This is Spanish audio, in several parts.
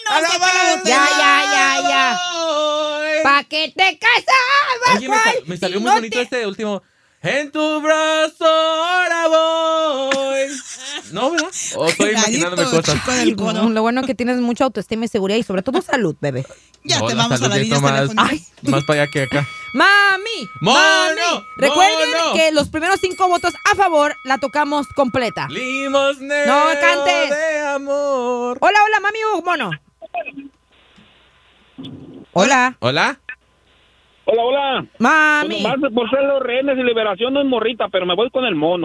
Ya. ¿Pa' qué te casabas, Oye, Juan? me salió muy bonito este último. En tu brazo ahora voy. No, ¿verdad? O estoy imaginándome cosas. Del cono. Lo bueno es que tienes mucha autoestima y seguridad y sobre todo salud, bebé. Ya No, te la vamos a salud las ya líneas está más- telefónicas. Más para allá que acá. ¡Mami! ¡Mono! ¡Mami! Recuerden ¡Mono! que los primeros 5 votos a favor la tocamos completa. Limosnero No cantes. de amor. Hola, mami o mono. Hola. ¿Hola? Hola. Mami. Pues nomás por ser los rehenes y liberación no es morrita, pero me voy con el mono.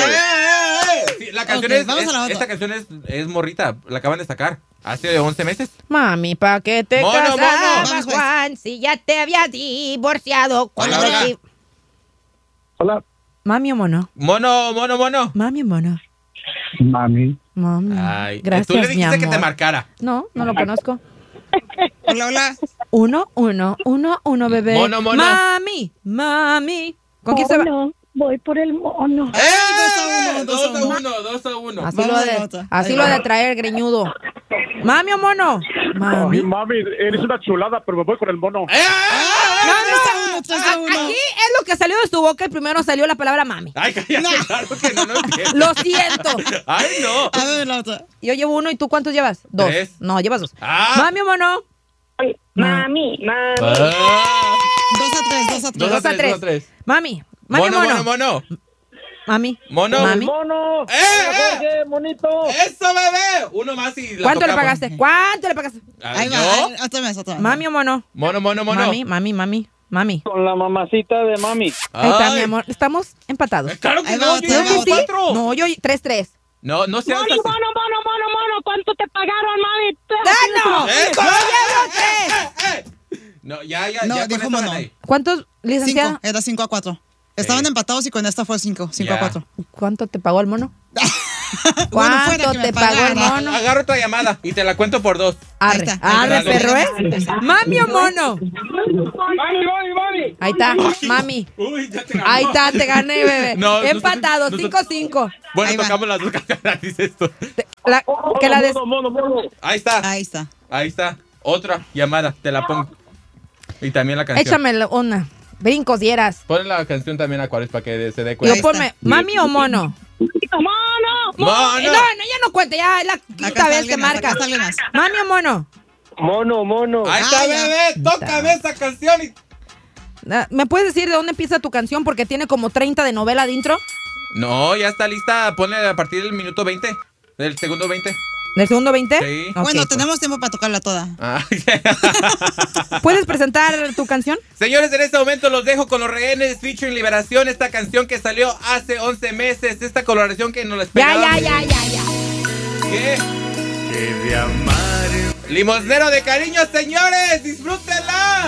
Sí, la canción Ok, es, vamos a la otra. esta canción es morrita, la acaban de sacar. Hace 11 meses. Mami, ¿pa' qué te Mono, casabas, mono. Juan? Si ya te habías divorciado. Hola, cuando hola. te- Hola. Mami o mono. Mono. Mami o mono. Mami. Mami. Ay, Gracias, tú le mi dijiste que amor. te marcara. No lo conozco. Hola. 1, 1, 1, 1, bebé. Mono. Mami. ¿Con quién se va? Mono, voy por el mono. Ay, 2 a 1. Así, Vamos lo a la de, otra. así Ahí lo va. de traer, greñudo. ¿Mami o mono? Mami. Mami, eres una chulada, pero me voy con el mono. Tres a uno. Aquí es lo que salió de tu boca y primero salió la palabra mami. Ay, cállate, claro que no entiendo. Lo siento. Ay, no. A ver la otra. Yo llevo 1 y tú ¿cuántos llevas? 2. 3. No, llevas 2. Ah. ¿Mami o mono? Mami. Ah. 2 a 3. 2 a 3. Mami. Mami o mono. Mono. Mami. Mono. Mami. ¡Mono! monito! ¡Eso, bebé! Uno más y la ¿Cuánto le tocamos. pagaste? ¿Cuánto le pagaste? Ahí va. ¿Yo? Otra vez. ¿Mami o mono? Mono. Mami. Con la mamacita de mami. Ahí está, Ay. mi amor. Estamos empatados. Claro que Ahí no, va yo otra, llevo ahí va otra. 4. No, yo 3-3. No seas así. Mono, ¿cuánto te pagaron, mami? ¡Dano! ¡Eso! ¡Yo llevo 3! No, ya No, con dijo esto mono. gané. ¿Cuántos, licenciada? 5. Era 5 a 4. Estaban empatados y con esta fue 5 Ya. a 4. ¿Cuánto te pagó el mono? Bueno, fuera ¿Cuánto que me te pagó el pagara. mono? Agarro otra llamada y te la cuento por 2. Arre, Ahí está. arre, Dale. perro, ¿eh? ¿Mami o mono? ¡Mami! Ahí está, mami. Uy, ya te Ahí está, te gané, bebé. No, Empatados, no, 5-5. Bueno, Ahí va. tocamos las dos canciones, dices esto. Que la des... Mono. Ahí está. Ahí está. Otra llamada, te la pongo. Y también la canción. Échame una. Brincos dieras. Ponle la canción también a Cuares para que se dé Yo cuenta. Ahí ponme, está. ¿mami o mono? ¡Mono! ¡Mono! No, ya no cuente, ya es la Acá quinta está vez alguien que más, marca. acá está alguien más. ¿Mami o mono? Mono. Ahí está, Ah, ya. bebé. Tócame esa canción. ¿Me puedes decir de dónde empieza tu canción? Porque tiene como 30 de novela de intro. No, ya está lista. Ponle a partir del minuto 20. Del segundo 20. ¿Del segundo 20? Sí. Ok, Bueno, pues. tenemos tiempo para tocarla toda. Ah, ¿Puedes presentar tu canción? Señores, en este momento los dejo con los rehenes featuring Liberación. Esta canción que salió hace 11 meses. Esta coloración que nos la esperábamos. Ya. ¿Qué? Limosnero de cariño, señores. Disfrútenla.